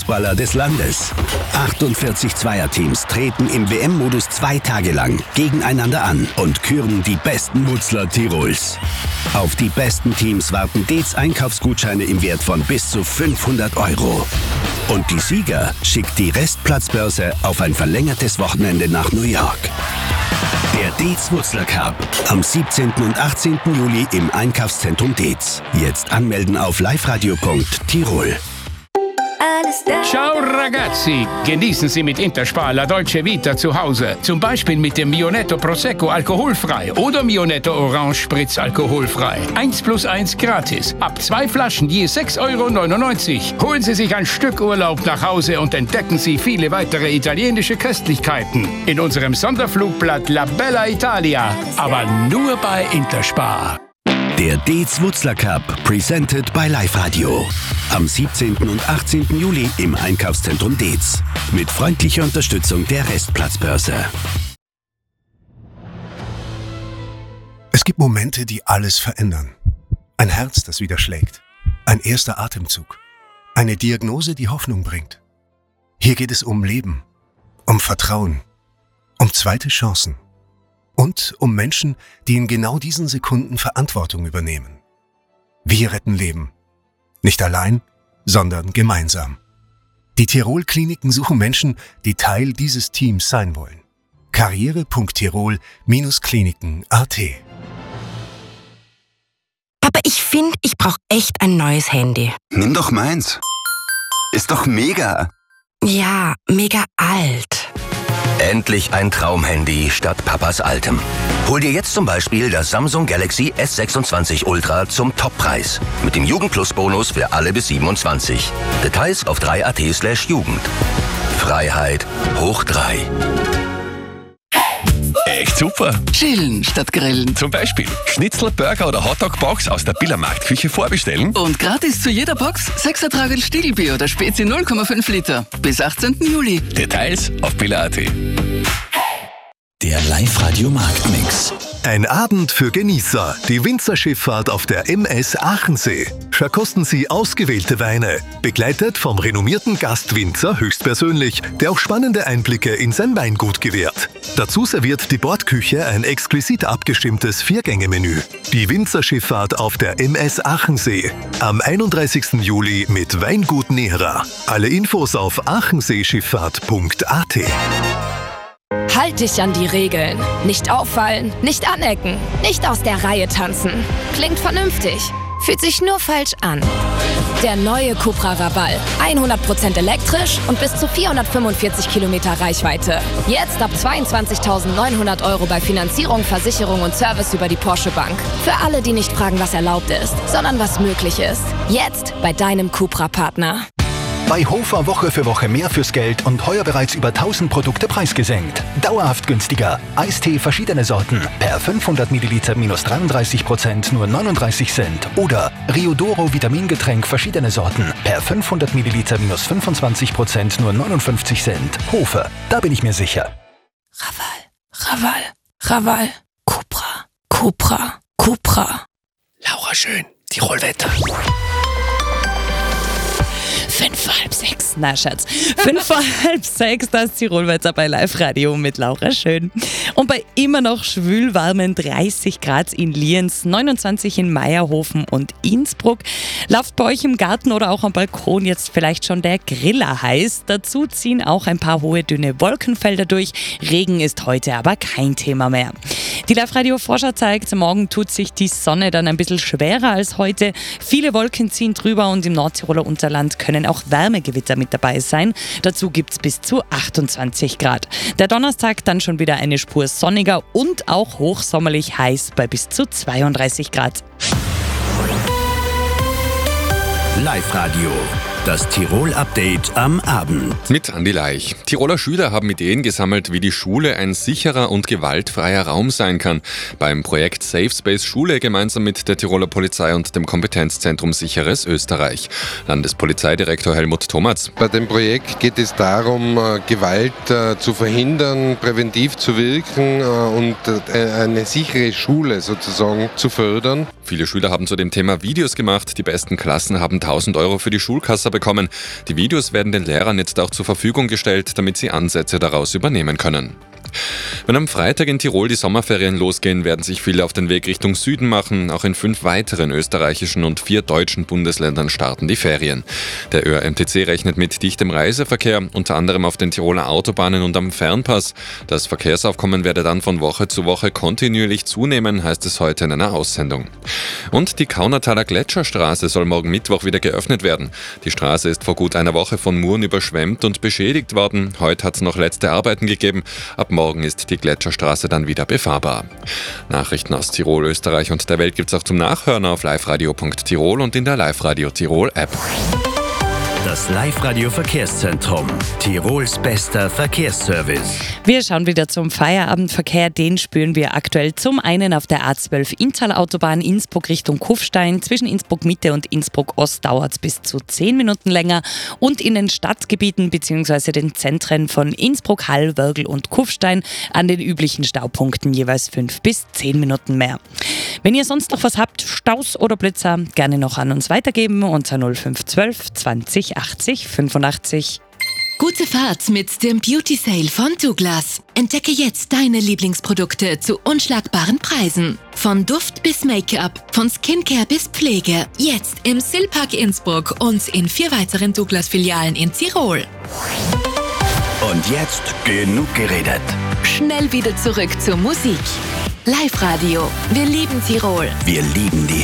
Fußballer des Landes. 48 Zweierteams treten im WM-Modus 2 Tage lang gegeneinander an und küren die besten Wutzler Tirols. Auf die besten Teams warten Deets Einkaufsgutscheine im Wert von bis zu 500 €. Und die Sieger schickt die Restplatzbörse auf ein verlängertes Wochenende nach New York. Der Deets Wutzler Cup am 17. und 18. Juli im Einkaufszentrum Deets. Jetzt anmelden auf liveradio.tirol. Ciao ragazzi, genießen Sie mit Interspar La Dolce Vita zu Hause. Zum Beispiel mit dem Mionetto Prosecco alkoholfrei oder Mionetto Orange Spritz alkoholfrei. 1+1 gratis. Ab 2 Flaschen je 6,99 €. Holen Sie sich ein Stück Urlaub nach Hause und entdecken Sie viele weitere italienische Köstlichkeiten in unserem Sonderflugblatt La Bella Italia. Aber nur bei Interspar. Der Deets Wutzler Cup, presented by Live Radio. Am 17. und 18. Juli im Einkaufszentrum Deets. Mit freundlicher Unterstützung der Restplatzbörse. Es gibt Momente, die alles verändern. Ein Herz, das wieder schlägt. Ein erster Atemzug. Eine Diagnose, die Hoffnung bringt. Hier geht es um Leben, um Vertrauen, um zweite Chancen. Und um Menschen, die in genau diesen Sekunden Verantwortung übernehmen. Wir retten Leben. Nicht allein, sondern gemeinsam. Die Tirol-Kliniken suchen Menschen, die Teil dieses Teams sein wollen. karriere.tirol-kliniken.at. Aber ich finde, ich brauche echt ein neues Handy. Nimm doch meins. Ist doch mega. Ja, mega alt. Endlich ein Traumhandy statt Papas altem. Hol dir jetzt zum Beispiel das Samsung Galaxy S26 Ultra zum Toppreis. Mit dem Jugend-Plus-Bonus für alle bis 27. Details auf 3at/Jugend. Freiheit hoch 3. Echt super. Chillen statt grillen. Zum Beispiel Schnitzel, Burger oder Hotdog-Box aus der Billermarktküche vorbestellen. Und gratis zu jeder Box 6er Tragel Stiegelbier oder Spezi 0,5 Liter. Bis 18. Juli. Details auf biller.at. Der Live-Radio-Marktmix. Ein Abend für Genießer. Die Winzerschifffahrt auf der MS Aachensee. Verkosten Sie ausgewählte Weine. Begleitet vom renommierten Gastwinzer höchstpersönlich, der auch spannende Einblicke in sein Weingut gewährt. Dazu serviert die Bordküche ein exquisit abgestimmtes 4-Gänge-Menü. Die Winzerschifffahrt auf der MS Aachensee. Am 31. Juli mit Weingut Nera. Alle Infos auf aachenseeschifffahrt.at. Halt dich an die Regeln. Nicht auffallen, nicht anecken, nicht aus der Reihe tanzen. Klingt vernünftig, fühlt sich nur falsch an. Der neue Cupra Raval. 100% elektrisch und bis zu 445 Kilometer Reichweite. Jetzt ab 22.900 € bei Finanzierung, Versicherung und Service über die Porsche Bank. Für alle, die nicht fragen, was erlaubt ist, sondern was möglich ist. Jetzt bei deinem Cupra-Partner. Bei Hofer Woche für Woche mehr fürs Geld und heuer bereits über 1000 Produkte preisgesenkt. Dauerhaft günstiger. Eistee verschiedene Sorten. Per 500 Milliliter minus 33% nur 39 Cent. Oder Riodoro Vitamingetränk verschiedene Sorten. Per 500 Milliliter minus 25% nur 59 Cent. Hofer, da bin ich mir sicher. Raval. Cupra. Laura Schön, Tirolwetter. 5:30. Na Schatz, 5:30, das Tirolwetter bei Live Radio mit Laura Schön. Und bei immer noch schwülwarmen 30 Grad in Lienz, 29 in Meierhofen und Innsbruck, läuft bei euch im Garten oder auch am Balkon jetzt vielleicht schon der Griller heiß. Dazu ziehen auch ein paar hohe, dünne Wolkenfelder durch. Regen ist heute aber kein Thema mehr. Die Live-Radio-Vorschau zeigt, morgen tut sich die Sonne dann ein bisschen schwerer als heute. Viele Wolken ziehen drüber und im Nordtiroler Unterland können auch Wärmegewitter mit dabei sein. Dazu gibt es bis zu 28 Grad. Der Donnerstag dann schon wieder eine Spur sonniger und auch hochsommerlich heiß bei bis zu 32 Grad. Live-Radio, das Tirol-Update am Abend. Mit Andi Leich. Tiroler Schüler haben Ideen gesammelt, wie die Schule ein sicherer und gewaltfreier Raum sein kann. Beim Projekt Safe Space Schule gemeinsam mit der Tiroler Polizei und dem Kompetenzzentrum Sicheres Österreich. Landespolizeidirektor Helmut Thomatz. Bei dem Projekt geht es darum, Gewalt zu verhindern, präventiv zu wirken und eine sichere Schule sozusagen zu fördern. Viele Schüler haben zu dem Thema Videos gemacht. Die besten Klassen haben 1.000 € für die Schulkasse bekommen. Die Videos werden den Lehrern jetzt auch zur Verfügung gestellt, damit sie Ansätze daraus übernehmen können. Wenn am Freitag in Tirol die Sommerferien losgehen, werden sich viele auf den Weg Richtung Süden machen. Auch in 5 weiteren österreichischen und 4 deutschen Bundesländern starten die Ferien. Der ÖRMTC rechnet mit dichtem Reiseverkehr, unter anderem auf den Tiroler Autobahnen und am Fernpass. Das Verkehrsaufkommen werde dann von Woche zu Woche kontinuierlich zunehmen, heißt es heute in einer Aussendung. Und die Kaunertaler Gletscherstraße soll morgen Mittwoch wieder geöffnet werden. Die Straße ist vor gut einer Woche von Muren überschwemmt und beschädigt worden. Heute hat es noch letzte Arbeiten gegeben. Ab morgen ist die Gletscherstraße dann wieder befahrbar. Nachrichten aus Tirol, Österreich und der Welt gibt's auch zum Nachhören auf liveradio.tirol und in der Live-Radio Tirol App. Das Live-Radio-Verkehrszentrum. Tirols bester Verkehrsservice. Wir schauen wieder zum Feierabendverkehr. Den spüren wir aktuell zum einen auf der A12 Inntal-Autobahn Innsbruck Richtung Kufstein. Zwischen Innsbruck Mitte und Innsbruck Ost dauert es bis zu 10 Minuten länger. Und in den Stadtgebieten bzw. den Zentren von Innsbruck, Hall, Wörgl und Kufstein an den üblichen Staupunkten jeweils 5 bis 10 Minuten mehr. Wenn ihr sonst noch was habt, Staus oder Blitzer, gerne noch an uns weitergeben unter 0512 20 80 85. Gute Fahrt mit dem Beauty Sale von Douglas. Entdecke jetzt deine Lieblingsprodukte zu unschlagbaren Preisen. Von Duft bis Make-up, von Skincare bis Pflege. Jetzt im Silpark Innsbruck und in 4 weiteren Douglas-Filialen in Tirol. Und jetzt genug geredet. Schnell wieder zurück zur Musik. Live-Radio. Wir lieben Tirol. Wir lieben die